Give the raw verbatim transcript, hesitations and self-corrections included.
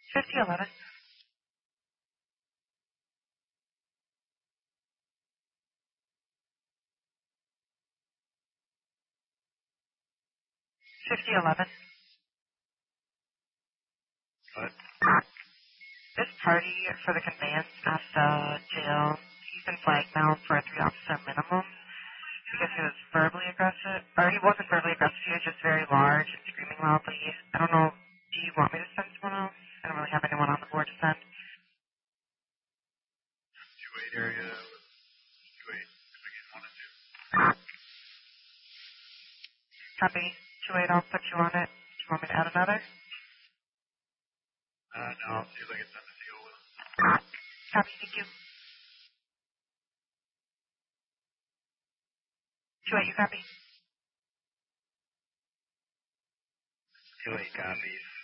fifty eleven. fifty eleven. What? This party for the conveyance at the jail, he's been flagged now for a three officer minimum because he was verbally aggressive. Or he wasn't verbally aggressive, he was just very large and screaming loudly. I don't know, do you want me to send someone else? I don't really have anyone on the board to send. two eight area. two eight. Again, one and two. Copy. two eight, I'll put you on it. Do you want me to add another? Uh, no, I'll see if I can send the deal with. Copy, thank you. two eight, you copy? two eight copies.